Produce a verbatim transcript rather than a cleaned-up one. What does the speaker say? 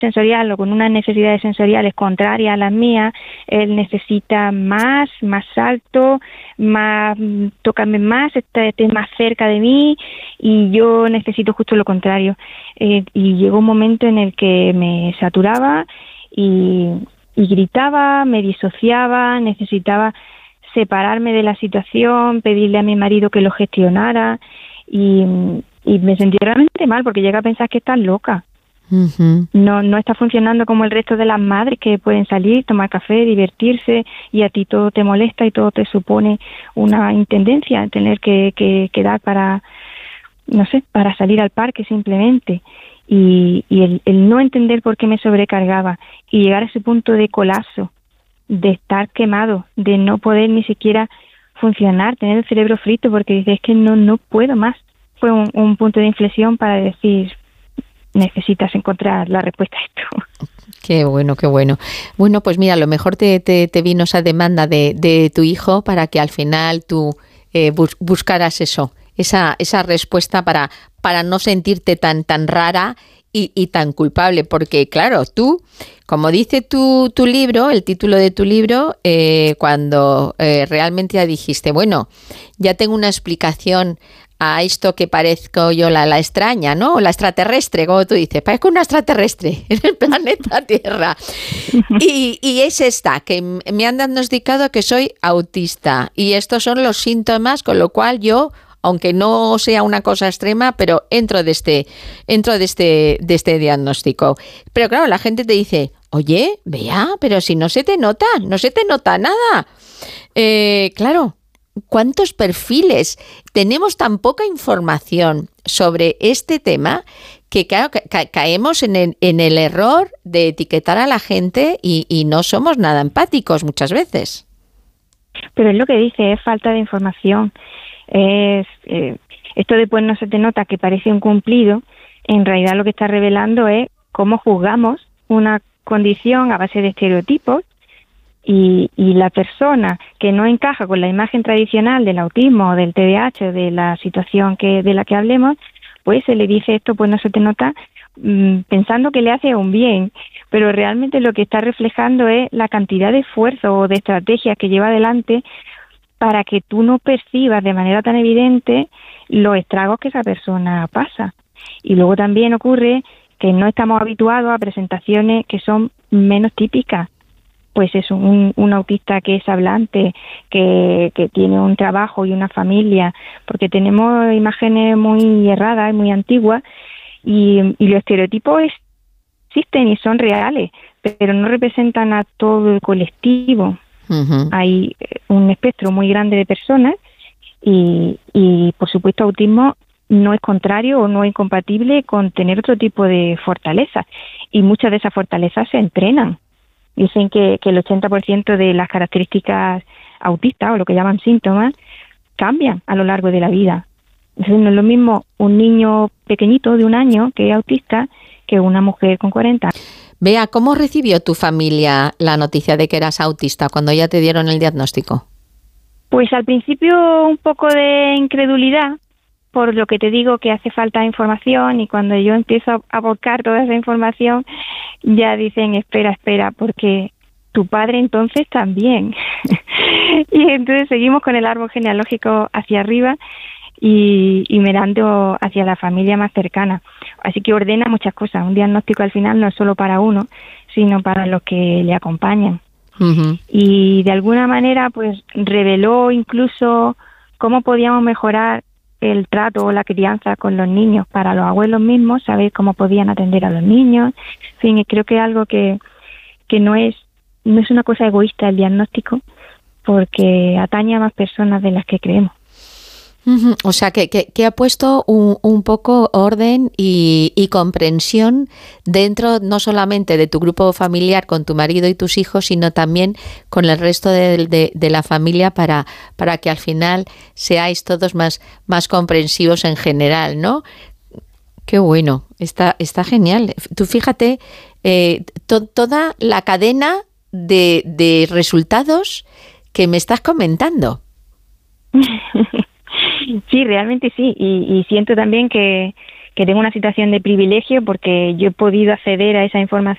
sensorial o con unas necesidades sensoriales contrarias a las mías, él necesita más, más alto, más, tócame más, esté, esté más cerca de mí, y yo necesito justo lo contrario. Eh, y llegó un momento en el que me saturaba y, y gritaba, me disociaba, necesitaba separarme de la situación, pedirle a mi marido que lo gestionara, y, y me sentí realmente mal porque llegué a pensar que estás loca. Uh-huh. No, no está funcionando como el resto de las madres que pueden salir, tomar café, divertirse, y a ti todo te molesta y todo te supone una intendencia, tener que, que, que dar para, no sé, para salir al parque simplemente. Y, y el, el no entender por qué me sobrecargaba y llegar a ese punto de colapso, de estar quemado, de no poder ni siquiera funcionar, tener el cerebro frito porque dices, es que no, no puedo más. Fue un, un punto de inflexión para decir, necesitas encontrar la respuesta a esto. Qué bueno, qué bueno. Bueno, pues mira, a lo mejor te, te, te vino esa demanda de, de tu hijo para que al final tú eh, bus, buscaras eso, esa, esa respuesta para, para no sentirte tan, tan rara y, y tan culpable. Porque claro, tú, como dice tu, tu libro, el título de tu libro, eh, cuando eh, realmente ya dijiste, bueno, ya tengo una explicación a esto que parezco yo la, la extraña, ¿no? La extraterrestre, como tú dices, parezco una extraterrestre en el planeta Tierra. Y, y es esta, que me han diagnosticado que soy autista y estos son los síntomas, con lo cual yo, aunque no sea una cosa extrema, pero entro de este, entro de este, de este diagnóstico. Pero claro, la gente te dice, oye, Bea, pero si no se te nota, no se te nota nada. Eh, claro. ¿Cuántos perfiles? Tenemos tan poca información sobre este tema que claro, ca- caemos en el, en el error de etiquetar a la gente y, y no somos nada empáticos muchas veces. Pero es lo que dice, es falta de información. Es eh, esto de pues no se te nota, que parece un cumplido, en realidad lo que está revelando es cómo juzgamos una condición a base de estereotipos. Y, y la persona que no encaja con la imagen tradicional del autismo o del T D A H o de la situación que de la que hablemos, pues se le dice esto, pues no se te nota, mmm, pensando que le hace un bien, pero realmente lo que está reflejando es la cantidad de esfuerzo o de estrategias que lleva adelante para que tú no percibas de manera tan evidente los estragos que esa persona pasa. Y luego también ocurre que no estamos habituados a presentaciones que son menos típicas. Pues es un, un autista que es hablante, que, que tiene un trabajo y una familia, porque tenemos imágenes muy erradas y muy antiguas, y, y los estereotipos existen y son reales, pero no representan a todo el colectivo. Uh-huh. Hay un espectro muy grande de personas y, y, por supuesto, autismo no es contrario o no es incompatible con tener otro tipo de fortalezas, y muchas de esas fortalezas se entrenan. Dicen que, que el ochenta por ciento de las características autistas, o lo que llaman síntomas, cambian a lo largo de la vida. Entonces no es lo mismo un niño pequeñito de un año que es autista que una mujer con cuarenta. Bea, ¿cómo recibió tu familia la noticia de que eras autista cuando ya te dieron el diagnóstico? Pues al principio un poco de incredulidad, por lo que te digo que hace falta información, y cuando yo empiezo a volcar toda esa información ya dicen espera, espera, porque tu padre entonces también. Y entonces seguimos con el árbol genealógico hacia arriba y, y mirando hacia la familia más cercana. Así que ordena muchas cosas. Un diagnóstico al final no es solo para uno, sino para los que le acompañan. Uh-huh. Y de alguna manera pues reveló incluso cómo podíamos mejorar el trato o la crianza con los niños para los abuelos mismos, saber cómo podían atender a los niños. En fin, creo que es algo que, que no es no es una cosa egoísta el diagnóstico, porque atañe a más personas de las que creemos. Uh-huh. O sea, que, que, que ha puesto un, un poco orden y, y comprensión dentro no solamente de tu grupo familiar con tu marido y tus hijos, sino también con el resto de, de, de la familia para, para que al final seáis todos más, más comprensivos en general, ¿no? Qué bueno, está, está genial. Tú fíjate, eh, to, toda la cadena de, de resultados que me estás comentando. Sí, realmente sí, y, y siento también que, que tengo una situación de privilegio porque yo he podido acceder a esa información